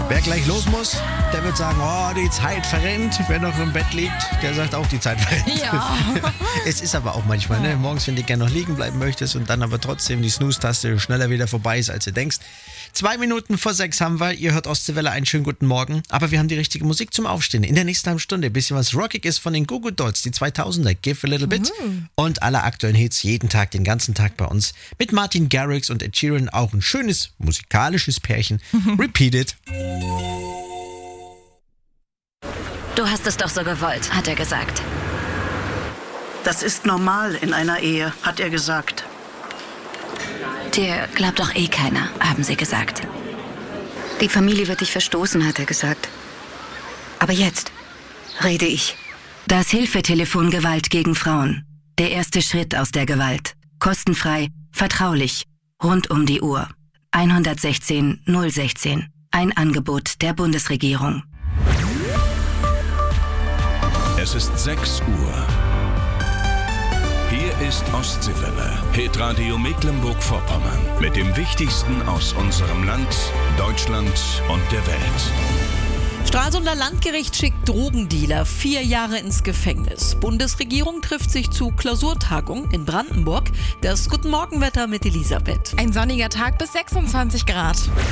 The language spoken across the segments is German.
Wer gleich los muss, der wird sagen, oh, die Zeit verrennt. Wer noch im Bett liegt, der sagt auch, die Zeit verrennt. Ja. Es ist aber auch manchmal, ne? Morgens, wenn du gerne noch liegen bleiben möchtest und dann aber trotzdem die Snooze-Taste schneller wieder vorbei ist, als du denkst. 2 Minuten vor 6 haben wir. Ihr hört Ostseewelle, einen schönen guten Morgen. Aber wir haben die richtige Musik zum Aufstehen. In der nächsten halben Stunde ein bisschen was rockig ist von den Goo Goo Dolls, die 2000er, Give a Little Bit. Und alle aktuellen Hits jeden Tag, den ganzen Tag bei uns. Mit Martin Garrix und Ed Sheeran auch ein schönes musikalisches Pärchen. Repeat it. Du hast es doch so gewollt, hat er gesagt. Das ist normal in einer Ehe, hat er gesagt. Dir glaubt doch eh keiner, haben sie gesagt. Die Familie wird dich verstoßen, hat er gesagt. Aber jetzt rede ich. Das Hilfetelefon Gewalt gegen Frauen. Der erste Schritt aus der Gewalt. Kostenfrei, vertraulich, rund um die Uhr. 116 016. Ein Angebot der Bundesregierung. Es ist 6 Uhr. Hier ist Ostseewelle, Hitradio Mecklenburg-Vorpommern. Mit dem Wichtigsten aus unserem Land, Deutschland und der Welt. Stralsunder Landgericht schickt Drogendealer 4 Jahre ins Gefängnis. Bundesregierung trifft sich zu Klausurtagung in Brandenburg. Das Guten Morgenwetter mit Elisabeth. Ein sonniger Tag bis 26 Grad.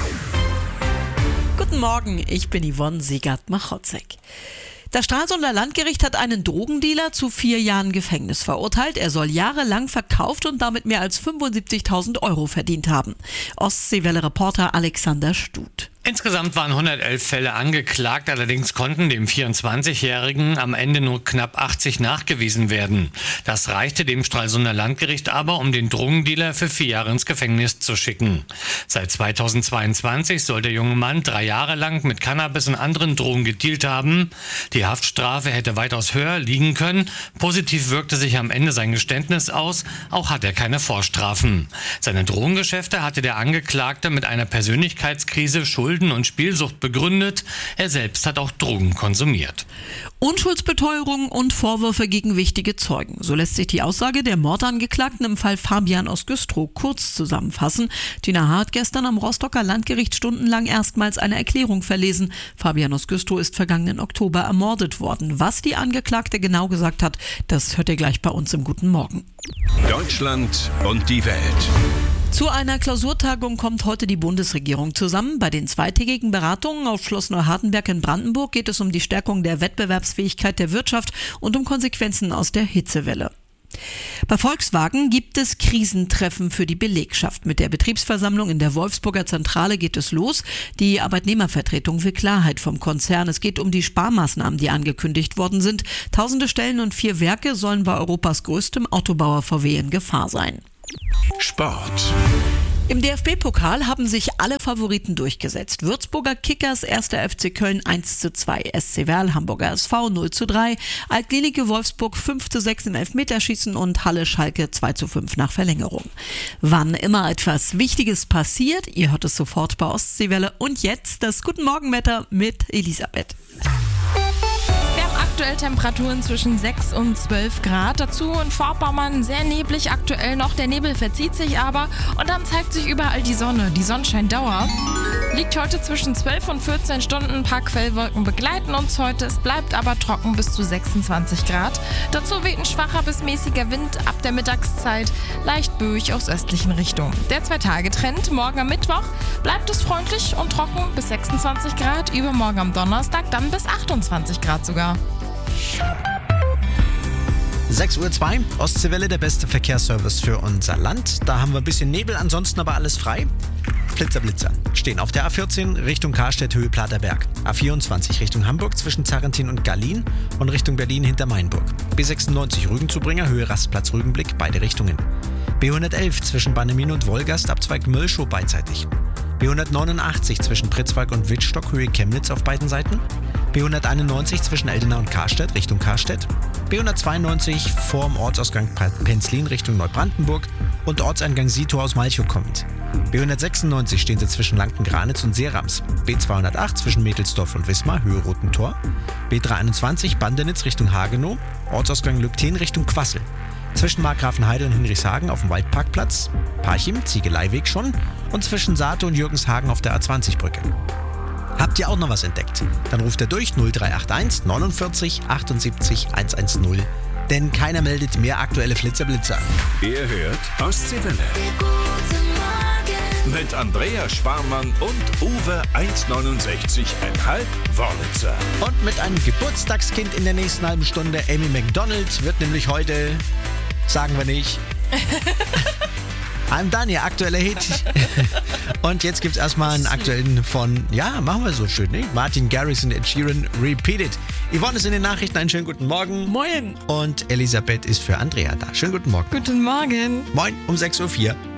Guten Morgen, ich bin Yvonne Siegert-Machotzek. Das Stralsunder Landgericht hat einen Drogendealer zu 4 Jahren Gefängnis verurteilt. Er soll jahrelang verkauft und damit mehr als 75.000 Euro verdient haben. Ostseewelle-Reporter Alexander Stut. Insgesamt waren 111 Fälle angeklagt, allerdings konnten dem 24-Jährigen am Ende nur knapp 80 nachgewiesen werden. Das reichte dem Stralsunder Landgericht aber, um den Drogendealer für 4 Jahre ins Gefängnis zu schicken. Seit 2022 soll der junge Mann 3 Jahre lang mit Cannabis und anderen Drogen gedealt haben. Die Haftstrafe hätte weitaus höher liegen können. Positiv wirkte sich am Ende sein Geständnis aus, auch hat er keine Vorstrafen. Seine Drogengeschäfte hatte der Angeklagte mit einer Persönlichkeitskrise, Schulden und Spielsucht begründet. Er selbst hat auch Drogen konsumiert. Unschuldsbeteuerung und Vorwürfe gegen wichtige Zeugen. So lässt sich die Aussage der Mordangeklagten im Fall Fabian aus Güstrow kurz zusammenfassen. Tina H. hat gestern am Rostocker Landgericht stundenlang erstmals eine Erklärung verlesen. Fabian aus Güstrow ist vergangenen Oktober ermordet worden. Was die Angeklagte genau gesagt hat, das hört ihr gleich bei uns im Guten Morgen. Deutschland und die Welt. Zu einer Klausurtagung kommt heute die Bundesregierung zusammen. Bei den zweitägigen Beratungen auf Schloss Neuhardenberg in Brandenburg geht es um die Stärkung der Wettbewerbsfähigkeit der Wirtschaft und um Konsequenzen aus der Hitzewelle. Bei Volkswagen gibt es Krisentreffen für die Belegschaft. Mit der Betriebsversammlung in der Wolfsburger Zentrale geht es los. Die Arbeitnehmervertretung will Klarheit vom Konzern. Es geht um die Sparmaßnahmen, die angekündigt worden sind. Tausende Stellen und 4 Werke sollen bei Europas größtem Autobauer VW in Gefahr sein. Sport. Im DFB-Pokal haben sich alle Favoriten durchgesetzt. Würzburger Kickers, 1. FC Köln 1:2, SC Werl, Hamburger SV 0:3, Alt-Glienicke Wolfsburg 5:6 im Elfmeterschießen und Halle Schalke 2:5 nach Verlängerung. Wann immer etwas Wichtiges passiert, ihr hört es sofort bei Ostseewelle. Und jetzt das Guten Morgenwetter mit Elisabeth. Aktuell Temperaturen zwischen 6 und 12 Grad. Dazu in Vorpommern sehr neblig aktuell noch. Der Nebel verzieht sich aber und dann zeigt sich überall die Sonne. Die Sonnenschein dauert. Liegt heute zwischen 12 und 14 Stunden. Ein paar Quellwolken begleiten uns heute. Es bleibt aber trocken bis zu 26 Grad. Dazu weht ein schwacher bis mäßiger Wind ab der Mittagszeit. Leicht böig aus östlichen Richtungen. Der 2-Tage-Trend. Morgen am Mittwoch bleibt es freundlich und trocken bis 26 Grad. Übermorgen am Donnerstag dann bis 28 Grad sogar. 6:02 Uhr, Ostseewelle, der beste Verkehrsservice für unser Land. Da haben wir ein bisschen Nebel, ansonsten aber alles frei. Blitzer stehen auf der A14 Richtung Karstedt, Höhe Platerberg. A24 Richtung Hamburg zwischen Zarrentin und Gallien und Richtung Berlin hinter Mainburg. B96 Rügenzubringer, Höhe Rastplatz Rügenblick, beide Richtungen. B111 zwischen Bannemin und Wolgast, Abzweig Möllschow beidseitig. B189 zwischen Pritzwalk und Wittstock, Höhe Chemnitz auf beiden Seiten. B191 zwischen Eldena und Karstedt, Richtung Karstedt. B192 vorm Ortsausgang Penzlin Richtung Neubrandenburg und Ortseingang Sito aus Malchow kommend. B196 stehen sie zwischen Lanken-Granitz und Seerams. B208 zwischen Mädelsdorf und Wismar, Höhe Roten-Tor. B321 Bandenitz Richtung Hagenow, Ortsausgang Lückten Richtung Quassel. Zwischen Markgrafenheide und Hinrichshagen auf dem Waldparkplatz, Parchim, Ziegeleiweg schon und zwischen Saate und Jürgenshagen auf der A20-Brücke. Habt ihr auch noch was entdeckt? Dann ruft ihr durch 0381 49 78 110. Denn keiner meldet mehr aktuelle Flitzer-Blitzer. Ihr hört Ostseewelle. Mit Andrea Sparmann und Uwe 1,69,5 Wörlitzer. Und mit einem Geburtstagskind in der nächsten halben Stunde. Amy Macdonald wird nämlich heute, sagen wir nicht, I'm done, ihr aktueller Hit. Und jetzt gibt's erstmal einen aktuellen von, ja, machen wir so schön, nicht? Martin Garrix und Ed Sheeran, Repeat It. Yvonne ist in den Nachrichten, einen schönen guten Morgen. Moin. Und Elisabeth ist für Andrea da. Schönen guten Morgen. Guten Morgen. Moin, um 6:04 Uhr.